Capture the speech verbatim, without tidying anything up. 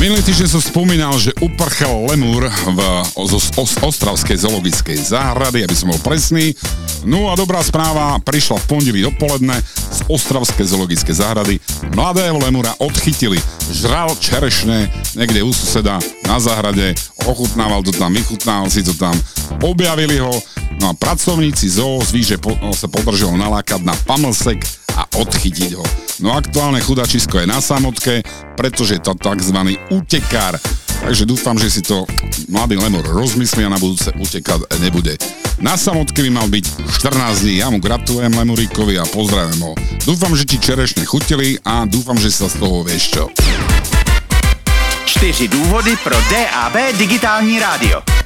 Minulý týždeň som spomínal, že uprchal lemur v, z, z Ostravskej zoologickej záhrady, aby som bol presný. No a dobrá správa, prišla v pondelí dopoledne z Ostravskej zoologickej záhrady. Mladého lemura odchytili. Žral čerešne niekde u suseda na záhrade, ochutnával to tam, vychutnával si to tam, objavili ho. No a pracovníci zoo zví, že po, sa podržalo nalákať na pamlsek a odchytiť ho. No aktuálne chudačisko je na samotke, pretože je to tzv. Utekár. Takže dúfam, že si to mladý lemur rozmyslí a na budúce utekať nebude. Na samotke by mal byť štrnásť dní. Ja mu gratulujem lemuríkovi a pozdravím ho. Dúfam, že ti čerešne chutili a dúfam, že sa z toho vieš čo. Čtyři důvody pro D A B digitální rádio.